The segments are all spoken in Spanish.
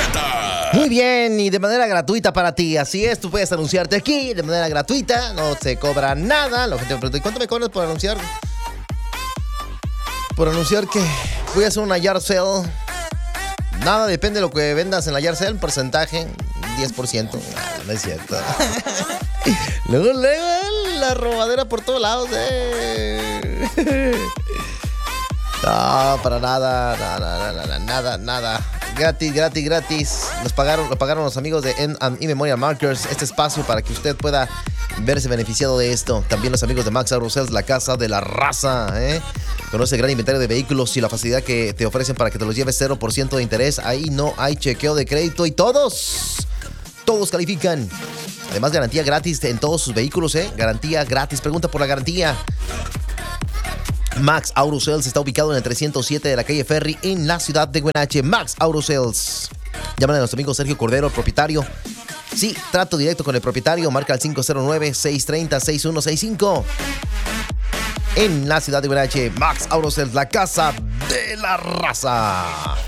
grata. Muy bien, y de manera gratuita para ti. Así es, tú puedes anunciarte aquí de manera gratuita. No se cobra nada. La gente me pregunta, ¿y cuánto me cobras por anunciar? Por anunciar que voy a hacer una yard sale. Nada, depende de lo que vendas en la yard sale. Porcentaje, 10%. No es cierto. Luego, la robadera por todos lados. No, para nada. Nada. Gratis. Lo pagaron los amigos de M&E Memorial Markers. Este espacio para que usted pueda verse beneficiado de esto. También los amigos de Max Auto Sales, la casa de la raza. Conoce el gran inventario de vehículos y la facilidad que te ofrecen para que te los lleves 0% de interés. Ahí no hay chequeo de crédito y todos califican. Además, garantía gratis en todos sus vehículos, Garantía gratis. Pregunta por la garantía. Max Auto Sales está ubicado en el 307 de la calle Ferry en la ciudad de Güenache. Max Auto Sales. Llaman a nuestro amigo Sergio Cordero, el propietario. Sí, trato directo con el propietario. Marca al 509-630-6165. En la ciudad de Güenache. Max Auto Sales, la casa de la raza.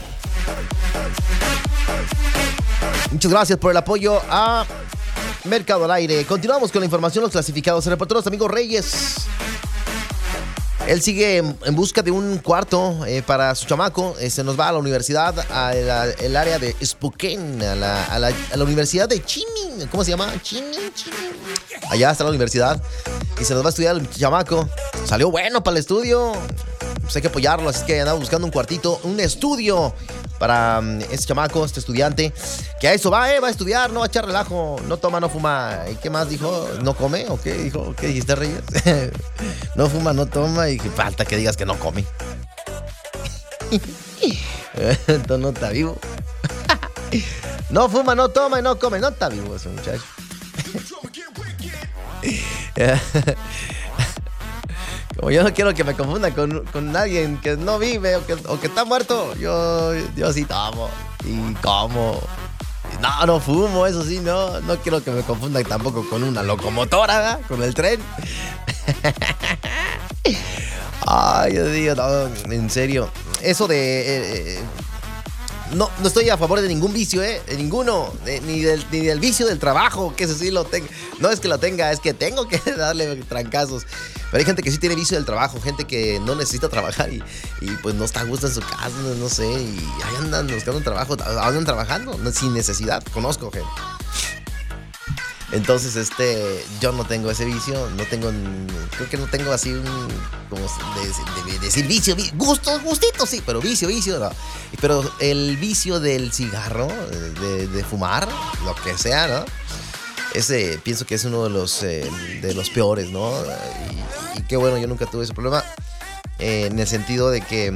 Muchas gracias por el apoyo a Mercado al Aire. Continuamos con la información, los clasificados. Se reportó nuestro amigo Reyes. Él sigue en busca de un cuarto para su chamaco. Se nos va a la universidad, el área de Spokane, a la universidad de Chiming. ¿Cómo se llama? Chiming. Allá está la universidad. Y se nos va a estudiar el chamaco. Salió bueno para el estudio. Pues hay que apoyarlo, así que andamos buscando un cuartito, un estudio para este chamaco, este estudiante. Que a eso va a estudiar, no va a echar relajo. No toma, no fuma. ¿Y qué más dijo? ¿No come? ¿O qué dijo? ¿Qué dijiste, Reyes? No fuma, no toma. Y falta que digas que no come. Entonces no está vivo. No fuma, no toma y no come. No está vivo ese muchacho. Como yo no quiero que me confunda con alguien que no vive o que está muerto, yo sí tomo y como. No fumo, eso sí, no quiero que me confundan tampoco con una locomotora, ¿verdad? Con el tren. Ay, Dios mío, no, en serio. Eso de... No estoy a favor de ningún vicio, de ninguno, ni del vicio del trabajo, que eso sí lo tengo. No es que lo tenga, es que tengo que darle trancazos. Pero hay gente que sí tiene vicio del trabajo, gente que no necesita trabajar y pues no está a gusto en su casa, no sé, y ahí andan buscando un trabajo, andan trabajando sin necesidad. Conozco gente. Entonces, yo no tengo ese vicio, creo que no tengo así como decir vicio, gustito sí, pero vicio, no. Pero el vicio del cigarro, de fumar, lo que sea, ¿no? Ese pienso que es uno de los peores, ¿no? Y qué bueno, yo nunca tuve ese problema, en el sentido de que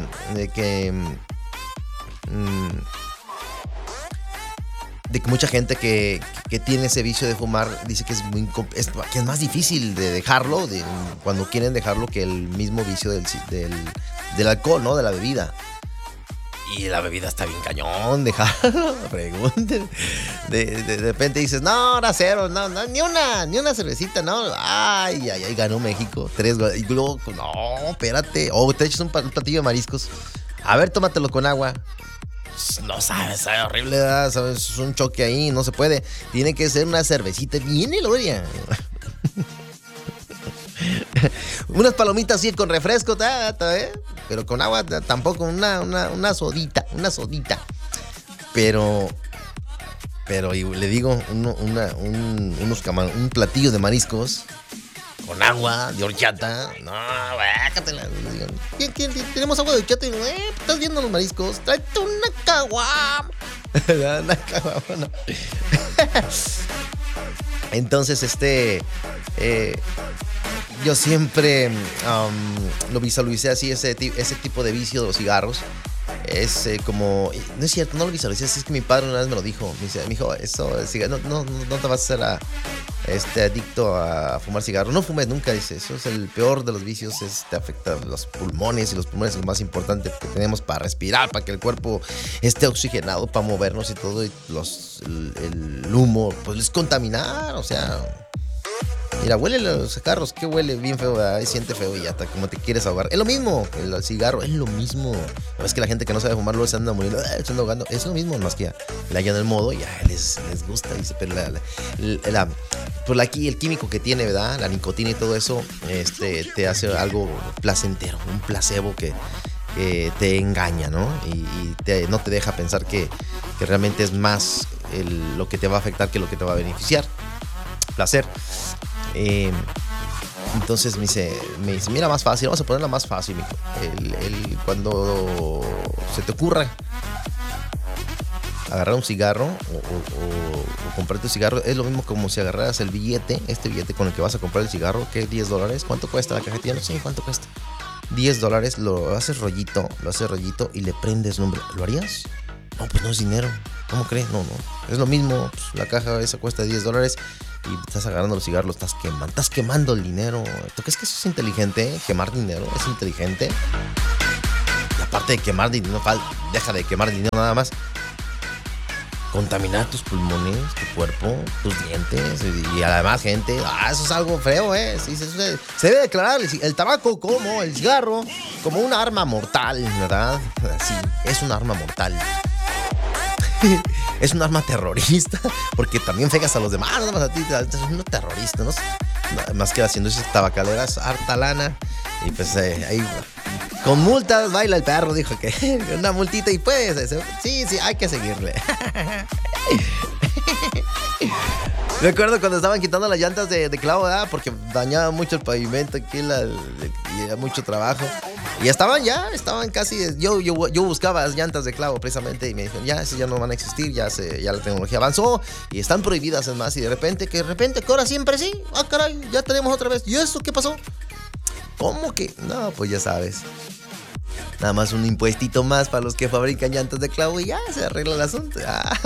mucha gente que tiene ese vicio de fumar dice que es más difícil de dejarlo cuando quieren dejarlo que el mismo vicio del alcohol, ¿no? De la bebida. Y la bebida está bien cañón, dejarlo. Pregunten. De repente dices, no, ahora cero, no, ni una cervecita, no. Ay, ganó México. 3 goles. Y luego, no, espérate. Te echas un platillo de mariscos. A ver, tómatelo con agua. No sabes, sabe horrible, ¿verdad? ¿Sabes? Es un choque ahí, no se puede. Tiene que ser una cervecita bien eloria. Unas palomitas así con refresco, pero con agua tampoco, una sodita. Pero y le digo, un platillo de mariscos con agua de horchata. No, bájatela. Tenemos agua de horchata y estás viendo los mariscos. Tráete una caguama. Una caguama, no. Entonces, yo siempre lo visualicé así, ese tipo de vicio de los cigarros. Es como... No es cierto, no lo visualicé, es que mi padre una vez me lo dijo. Me dice, mijo, eso, no te vas a hacer adicto a fumar cigarro. No fumes nunca, dice. Eso es el peor de los vicios, te afecta los pulmones, y los pulmones es lo más importante que tenemos para respirar, para que el cuerpo esté oxigenado, para movernos y todo. Y el humo, pues es contaminar, o sea... Mira, huele los cigarros, que huele bien feo, ¿verdad? Y siente feo y hasta como te quieres ahogar. Es lo mismo, el cigarro es lo mismo. Es que la gente que no sabe fumar luego se anda muriendo, se anda ahogando. Es lo mismo, más que ya le hallan el modo y ya les gusta. Dice, pero pues aquí el químico que tiene, ¿verdad? La nicotina y todo eso, te hace algo placentero, un placebo que te engaña, ¿no? Y no te deja pensar que realmente es más lo que te va a afectar que lo que te va a beneficiar. Placer. Entonces me dice, mira, más fácil, vamos a ponerla más fácil, mijo. Cuando se te ocurra agarrar un cigarro o comprarte un cigarro, es lo mismo como si agarraras el billete, este billete con el que vas a comprar el cigarro, que es $10. ¿Cuánto cuesta la cajetilla? No sé cuánto cuesta. $10, lo haces rollito y le prendes nombre. ¿Lo harías? No, pues no es dinero. ¿Cómo crees? No. Es lo mismo. Pues la caja esa cuesta $10 y estás agarrando los cigarros, estás quemando el dinero. ¿Tú crees que eso es inteligente? ¿Quemar dinero es inteligente? Y aparte de quemar dinero, deja de quemar dinero nada más. Contaminar tus pulmones, tu cuerpo, tus dientes y además gente. Eso es algo feo, Sí, se debe declarar el tabaco como el cigarro, como una arma mortal, ¿verdad? Sí, es un arma mortal. Es un arma terrorista, porque también pegas a los demás, nada más a ti, es un terrorista, ¿no? Más que haciendo esas tabacaleras, harta lana, y pues ahí con multas baila el perro, dijo que una multita y pues, sí, hay que seguirle. Recuerdo cuando estaban quitando las llantas de clavo, ¿verdad? Porque dañaba mucho el pavimento aquí y era mucho trabajo. Y estaban casi. Yo buscaba las llantas de clavo precisamente y me dijeron, esas ya no van a existir, ya la tecnología avanzó y están prohibidas, es más. Y de repente, que ahora siempre sí. Caray, ya tenemos otra vez. ¿Y eso qué pasó? ¿Cómo que? No, pues ya sabes. Nada más un impuestito más para los que fabrican llantas de clavo y ya se arregla el asunto.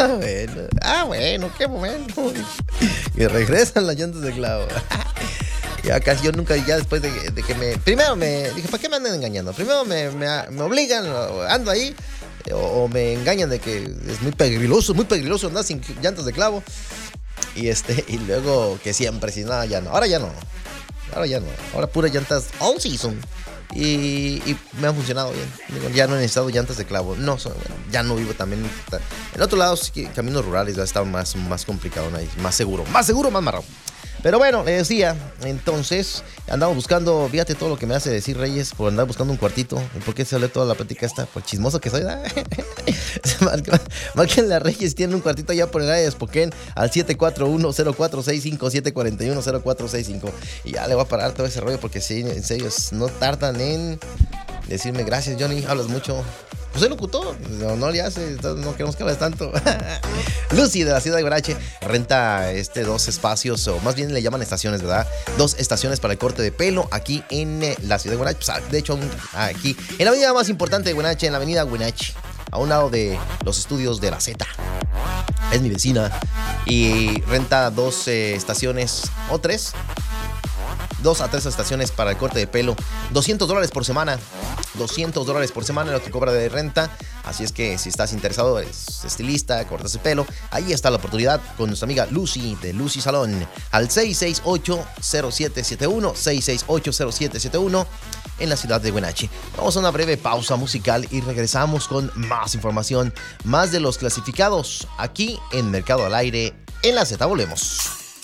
Bueno, qué momento. Y regresan las llantas de clavo. Ya casi yo nunca, ya después de que primero me dije, ¿para qué me andan engañando? Primero me obligan, ando ahí, o me engañan de que es muy peligroso andar sin llantas de clavo. Y luego que siempre, si nada, ya no. Ahora ya no. Ahora puras llantas all season. Y me han funcionado bien. Digo, ya no he necesitado llantas de clavo. No, ya no vivo también. En otro lado, sí, caminos rurales ya está más complicado, más seguro, más marrón. Pero bueno, le decía, entonces andamos buscando, fíjate todo lo que me hace decir Reyes por andar buscando un cuartito. ¿Y por qué se habló toda la plática esta? Por chismoso que soy, ¿verdad? Marquen la Reyes, tienen un cuartito allá por el área de Spokane al 741-0465, 741-0465. Y ya le voy a parar todo ese rollo porque sí, en serio, no tardan en decirme gracias, Johnny, hablas mucho. Pues soy locutor, no le hace, no queremos que hables tanto. Lucy de la ciudad de Huarache renta dos espacios, o más bien le llaman estaciones, ¿verdad? 2 estaciones para el corte de pelo aquí en la ciudad de Huarache. Pues, de hecho, aquí en la avenida más importante de Huarache, en la avenida Huarache, a un lado de los estudios de la Z. Es mi vecina y renta 2 estaciones o 3. 2 a 3 estaciones para el corte de pelo. $200 por semana. $200 por semana es lo que cobra de renta. Así es que si estás interesado, eres estilista, cortas el pelo, ahí está la oportunidad con nuestra amiga Lucy de Lucy Salón al 668-0771, 668-0771 en la ciudad de Huarache. Vamos a una breve pausa musical y regresamos con más información, más de los clasificados aquí en Mercado al Aire en la Z. Volvemos.